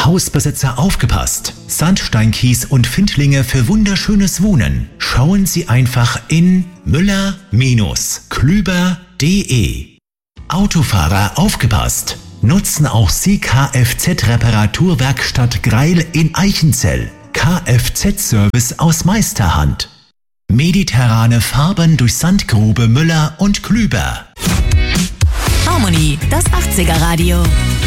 Hausbesitzer aufgepasst! Sandsteinkies und Findlinge für wunderschönes Wohnen. Schauen Sie einfach in müller-klüber.de. Autofahrer aufgepasst! Nutzen auch Sie Kfz-Reparaturwerkstatt Greil in Eichenzell. Kfz-Service aus Meisterhand. Mediterrane Farben durch Sandgrube Müller und Klüber. Harmony, das 80er Radio.